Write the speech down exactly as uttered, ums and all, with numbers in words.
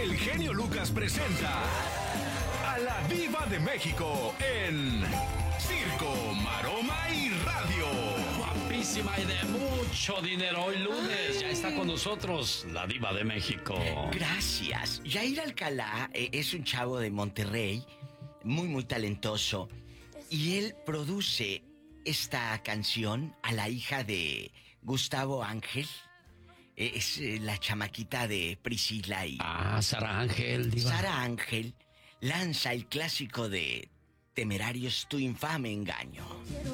el genio Lucas presenta a la Diva de México en Circo, Maroma y Radio. Guapísima y de mucho dinero. Hoy lunes. Ay. Ya está con nosotros la Diva de México. Gracias. Yair Alcalá eh, es un chavo de Monterrey, muy, muy talentoso. Y él produce esta canción a la hija de Gustavo Ángel. Eh, es eh, la chamaquita de Priscila y... Ah, Sara Ángel, Diva. Sara Ángel lanza el clásico de Temerarios, tu infame engaño.